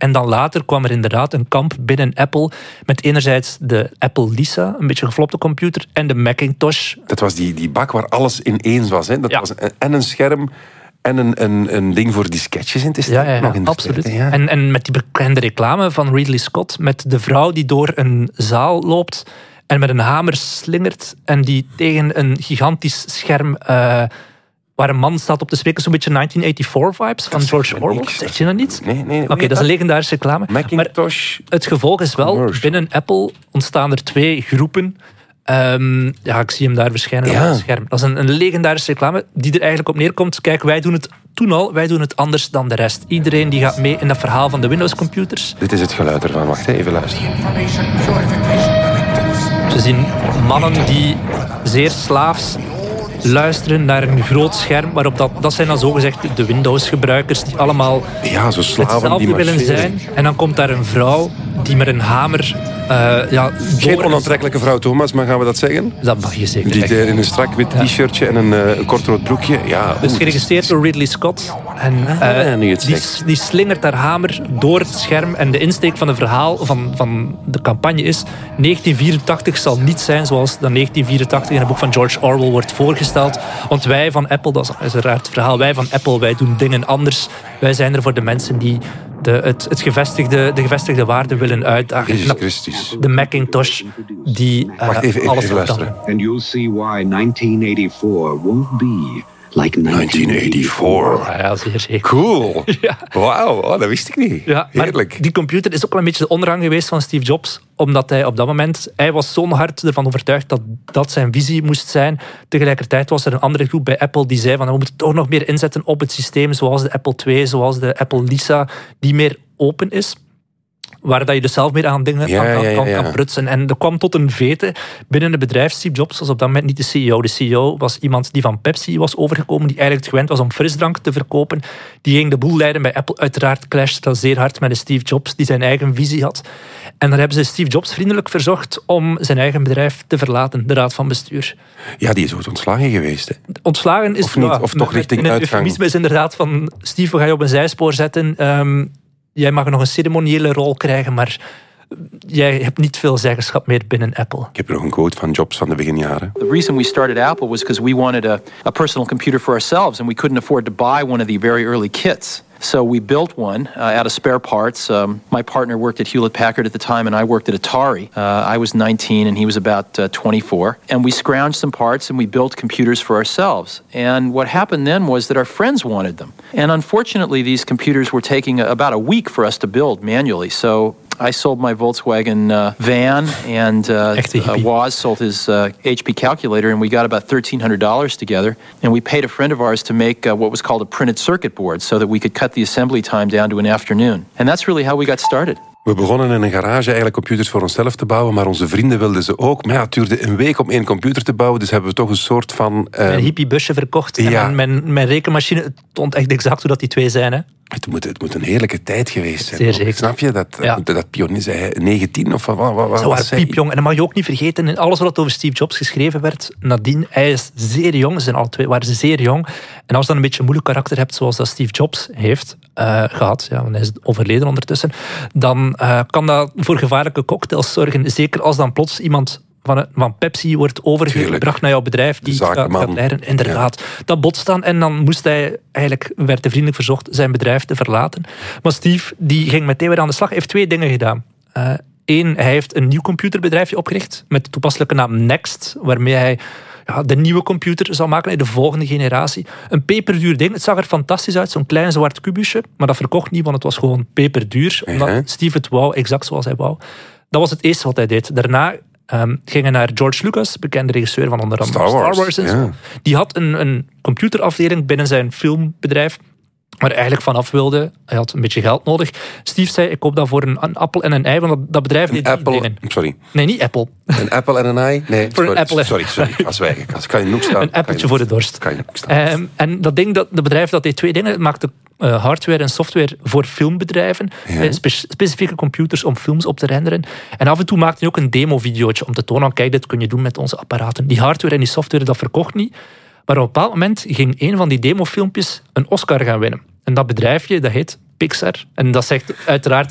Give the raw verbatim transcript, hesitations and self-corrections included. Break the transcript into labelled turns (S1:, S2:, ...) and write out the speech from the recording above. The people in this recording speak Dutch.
S1: En dan later kwam er inderdaad een kamp binnen Apple met enerzijds de Apple Lisa, een beetje geflopte computer, en de Macintosh.
S2: Dat was die, die bak waar alles ineens was. Hè? Dat
S1: Ja.
S2: was een, en een scherm en een, een, een ding voor die sketches in te steken.
S1: Ja, ja, ja,
S2: nog in de
S1: absoluut.
S2: tijd, ja.
S1: En, en met die bekende reclame van Ridley Scott met de vrouw die door een zaal loopt en met een hamer slingert en die tegen een gigantisch scherm uh, waar een man staat op te spreken, zo'n beetje negentien eenennegentig-vibes van George Orwell. Zeg je dat niet?
S2: Nee, nee.
S1: Oké, okay, dat is een legendarische reclame.
S2: Macintosh.
S1: Maar het gevolg is wel,
S2: commercial.
S1: binnen Apple ontstaan er twee groepen. Um, ja, ik zie hem daar verschijnen
S2: ja.
S1: op het scherm. Dat is een, een legendarische reclame die er eigenlijk op neerkomt. Kijk, wij doen het toen al, wij doen het anders dan de rest. Iedereen die gaat mee in dat verhaal van de Windows-computers.
S2: Dit is het geluid ervan. Wacht, even luisteren.
S1: We zien mannen die zeer slaafs luisteren naar een groot scherm, waarop dat, dat zijn dan zogezegd de Windows-gebruikers die allemaal
S2: ja, zo slaven
S1: hetzelfde
S2: die
S1: willen zijn. En dan komt daar een vrouw die met een hamer... Uh, ja,
S2: Geen onaantrekkelijke vrouw, Thomas, maar gaan we dat zeggen?
S1: Dat mag je zeker
S2: Die
S1: zeggen.
S2: in een strak wit t-shirtje en een, uh, een kort rood broekje. Ja,
S1: dus
S2: oeh,
S1: geregistreerd door Ridley Scott. En uh,
S2: ah, nu het
S1: die,
S2: zegt.
S1: die slingert haar hamer door het scherm. En de insteek van het verhaal van, van de campagne is... negentien vierentachtig zal niet zijn zoals dat negentien vierentachtig in het boek van George Orwell wordt voorgesteld. Want wij van Apple, dat is uiteraard het verhaal, wij van Apple, wij doen dingen anders. Wij zijn er voor de mensen die... De, het, het gevestigde, de gevestigde waarden willen uitdagen.
S2: Jezus Christus.
S1: De Macintosh die uh,
S2: Wacht, even, even,
S1: alles
S2: even
S1: kan.
S2: luisteren.
S3: And you'll see why negentien eenennegentig won't be like
S2: negentien eenennegentig.
S1: Ja, zeer zeker.
S2: Cool.
S1: Ja.
S2: Wauw, oh, dat wist ik niet.
S1: Ja, maar
S2: heerlijk.
S1: die computer is ook wel een beetje de ondergang geweest van Steve Jobs, omdat hij op dat moment, hij was zo hard ervan overtuigd dat dat zijn visie moest zijn. Tegelijkertijd was er een andere groep bij Apple die zei van we moeten toch nog meer inzetten op het systeem, zoals de Apple twee, zoals de Apple Lisa, die meer open is. Waar dat je dus zelf meer aan dingen
S2: ja,
S1: kan,
S2: ja, ja,
S1: kan,
S2: ja.
S1: kan prutsen. En er kwam tot een vete binnen het bedrijf. Steve Jobs was op dat moment niet de C E O. De C E O was iemand die van Pepsi was overgekomen, die eigenlijk gewend was om frisdrank te verkopen. Die ging de boel leiden bij Apple. Uiteraard clashte dat zeer hard met de Steve Jobs, die zijn eigen visie had. En dan hebben ze Steve Jobs vriendelijk verzocht om zijn eigen bedrijf te verlaten, de raad van bestuur.
S2: Ja, die is ook ontslagen geweest. Hè.
S1: Ontslagen is...
S2: Of niet,
S1: ja,
S2: of toch richting
S1: een
S2: uitgang.
S1: eufemisme is inderdaad van Steve, we gaan je op een zijspoor zetten. Um, jij mag nog een ceremoniële rol krijgen, maar jij hebt niet veel zeggenschap meer binnen Apple.
S2: Ik heb nog een quote van Jobs van de beginjaren.
S4: The reason we started Apple was because we wanted a, a personal computer for ourselves and we couldn't afford to buy one of the very early kits. So we built one uh, out of spare parts. Um, my partner worked at Hewlett-Packard at the time and I worked at Atari. Uh, I was nineteen and he was about uh, twenty-four. And we scrounged some parts and we built computers for ourselves. And what happened then was that our friends wanted them. And unfortunately, these computers were taking about a week for us to build manually. So I sold my Volkswagen uh, van and uh, uh, Woz sold his uh, H P calculator and we got about thirteen hundred dollars together. And we paid a friend of ours to make uh, what was called a printed circuit board so that we could cut the assembly time down to an afternoon. And that's really how we got started.
S2: We begonnen in een garage eigenlijk computers voor onszelf te bouwen, maar onze vrienden wilden ze ook. Maar ja, het duurde een week om één computer te bouwen, dus hebben we toch een soort van... Uh...
S1: Een hippiebusje verkocht
S2: ja.
S1: en mijn, mijn rekenmachine, het toont echt exact hoe dat die twee zijn, hè.
S2: Het moet, het moet een heerlijke tijd geweest zijn.
S1: Zeer zeker.
S2: Snap je? Dat,
S1: ja.
S2: dat, dat pionier zei negentien of wat? wat, wat
S1: Zo waren piepjong. En dat mag je ook niet vergeten. In alles wat over Steve Jobs geschreven werd, nadien, hij is zeer jong. Ze zijn alle twee waren ze zeer jong. En als je dan een beetje een moeilijk karakter hebt, zoals dat Steve Jobs heeft uh, gehad, ja, want hij is overleden ondertussen, dan uh, kan dat voor gevaarlijke cocktails zorgen. Zeker als dan plots iemand van, van Pepsi wordt overgebracht naar jouw bedrijf, die gaat, gaat leiden. Inderdaad. Ja. Dat botst dan en dan moest hij, eigenlijk werd hij vriendelijk verzocht zijn bedrijf te verlaten. Maar Steve, die ging meteen weer aan de slag. Hij heeft twee dingen gedaan. Uh, Eén, hij heeft een nieuw computerbedrijfje opgericht met de toepasselijke naam Next, waarmee hij ja, de nieuwe computer zou maken, de volgende generatie. Een peperduur ding. Het zag er fantastisch uit, zo'n klein zwart kubusje, maar dat verkocht niet, want het was gewoon peperduur, omdat uh-huh. Steve het wou, exact zoals hij wou. Dat was het eerste wat hij deed. Daarna Um, gingen naar George Lucas, bekende regisseur van onder andere
S2: Star Wars,
S1: Star Wars en zo.
S2: Ja.
S1: Die had een, een computerafdeling binnen zijn filmbedrijf, waar hij eigenlijk vanaf wilde. Hij had een beetje geld nodig. Steve zei, ik koop dat voor een, een appel en een ei, want dat, dat bedrijf
S2: een
S1: deed
S2: apple,
S1: die dingen.
S2: Sorry.
S1: Nee, niet Apple.
S2: Een appel en een ei? Nee,
S1: voor
S2: sorry,
S1: een apple.
S2: sorry, sorry. Als wij, als kan je noek staan.
S1: Een appeltje voor de dorst.
S2: Kan je noek staan.
S1: Um, en dat ding, dat, dat bedrijf dat deed twee dingen. Het maakte uh, hardware en software voor filmbedrijven. Ja. Spe- specifieke computers om films op te renderen. En af en toe maakte hij ook een demo-videootje om te tonen, kijk, dit kun je doen met onze apparaten. Die hardware en die software, dat verkocht niet. Maar op een bepaald moment ging een van die demofilmpjes een Oscar gaan winnen. En dat bedrijfje, dat heet Pixar. En dat zegt uiteraard